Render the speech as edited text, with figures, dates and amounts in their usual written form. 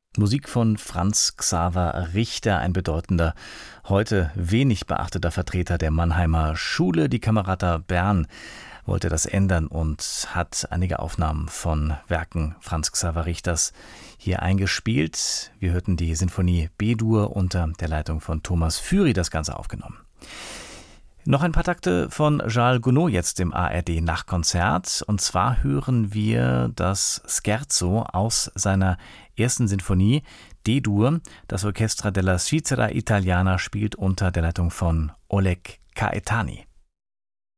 Musik von Franz Xaver Richter, ein bedeutender, heute wenig beachteter Vertreter der Mannheimer Schule. Die Camerata Bern wollte das ändern und hat einige Aufnahmen von Werken Franz Xaver Richters hier eingespielt. Wir hörten die Sinfonie B-Dur unter der Leitung von Thomas Füry, das Ganze aufgenommen. Noch ein paar Takte von Charles Gounod jetzt im ARD-Nachtkonzert. Und zwar hören wir das Scherzo aus seiner ersten Sinfonie D-Dur. Das Orchestra della Svizzera Italiana spielt unter der Leitung von Oleg Caetani.